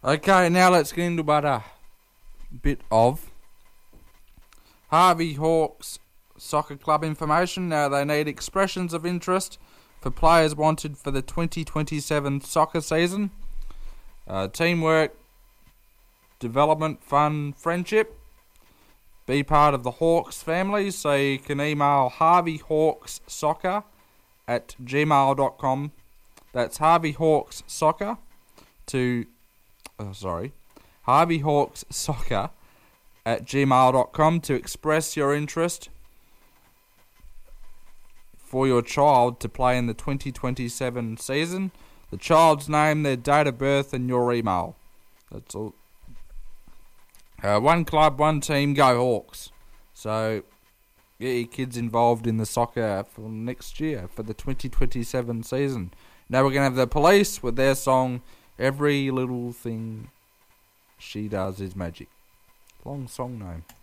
Okay, now let's get into about a bit of Harvey Hawks Soccer Club information. Now, they need expressions of interest for players wanted for the 2027 soccer season. Teamwork, development, fun, friendship. Be part of the Hawks family, so you can email harveyhawkssoccer@gmail.com. That's harveyhawkssoccer harveyhawkssoccer@gmail.com to express your interest for your child to play in the 2027 season. The child's name, their date of birth, and your email. That's all. One club, one team, go Hawks. So, get your kids involved in the soccer for next year, for the 2027 season. Now we're going to have the Police with their song, Every Little Thing She Does Is Magic. Long song name.